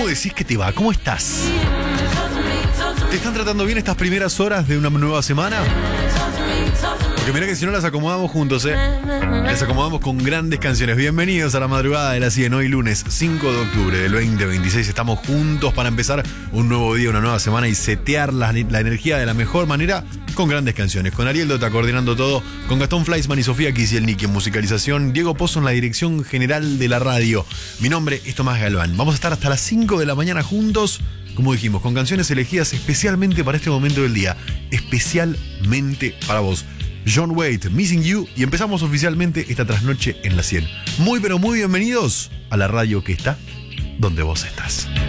¿Cómo decís que te va? ¿Cómo estás? ¿Te están tratando bien estas primeras horas de una nueva semana? Porque mirá que si no las acomodamos juntos, las acomodamos con grandes canciones. Bienvenidos a la madrugada de la 100. Hoy lunes 5 de octubre del 2026. Estamos juntos para empezar un nuevo día, una nueva semana y setear la energía de la mejor manera con grandes canciones. Con Ariel Dota coordinando todo, con Gastón Fleischmann y Sofía Kisielniki en musicalización, Diego Pozo en la dirección general de la radio. Mi nombre es Tomás Galván. Vamos a estar hasta las 5 de la mañana juntos, como dijimos, con canciones elegidas especialmente para este momento del día. Especialmente para vos. John Waite, Missing You, y empezamos oficialmente esta trasnoche en la 100. Muy pero muy bienvenidos a la radio que está donde vos estás.